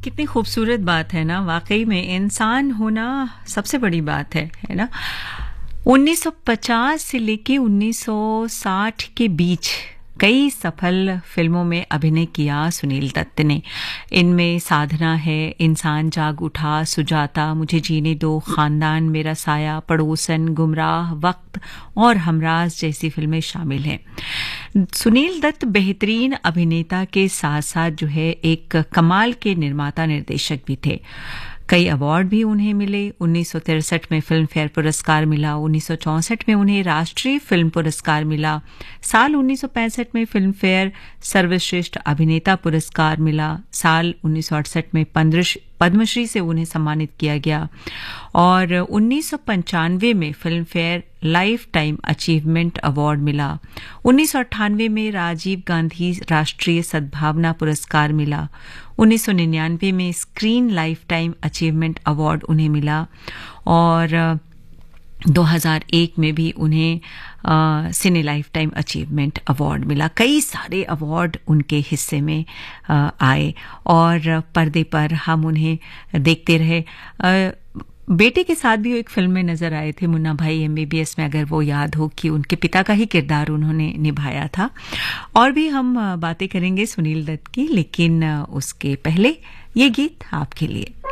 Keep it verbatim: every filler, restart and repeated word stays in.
कितनी खूबसूरत बात है ना, वाकई में इंसान होना सबसे बड़ी बात है है ना। उन्नीस सौ पचास से लेके उन्नीस सौ साठ के बीच कई सफल फिल्मों में अभिनय किया सुनील दत्त ने। इनमें साधना है, इंसान जाग उठा, सुजाता, मुझे जीने दो, खानदान, मेरा साया, पड़ोसन, गुमराह, वक्त और हमराज जैसी फिल्में शामिल हैं। सुनील दत्त बेहतरीन अभिनेता के साथ साथ जो है एक कमाल के निर्माता निर्देशक भी थे। कई अवार्ड भी उन्हें मिले। उन्नीस सौ तिरसठ में फिल्म फेयर पुरस्कार मिला, उन्नीस सौ चौंसठ में उन्हें राष्ट्रीय फिल्म पुरस्कार मिला, साल उन्नीस सौ पैंसठ में फिल्म फेयर सर्वश्रेष्ठ अभिनेता पुरस्कार मिला, साल उन्नीस सौ अड़सठ में पद्मश्री से उन्हें सम्मानित किया गया और उन्नीस सौ पंचानवे में film fair life time achievement award मिला। उन्नीस सौ अट्ठानवे में राजीव गांधी राष्ट्रीय सद्भावना पुरस्कार मिला। उन्नीस सौ निन्यानवे में screen life time achievement award उन्हें मिला और दो हज़ार एक में भी उन्हें सिने लाइफ टाइम अचीवमेंट अवार्ड मिला। कई सारे अवार्ड उनके हिस्से में आ, आए और पर्दे पर हम उन्हें देखते रहे। आ, बेटे के साथ भी एक फिल्म में नजर आए थे, मुन्ना भाई एमबीबीएस में, अगर वो याद हो, कि उनके पिता का ही किरदार उन्होंने निभाया था। और भी हम बातें करेंगे सुनील दत्त की, लेकिन उसके पहले ये गीत आपके लिए।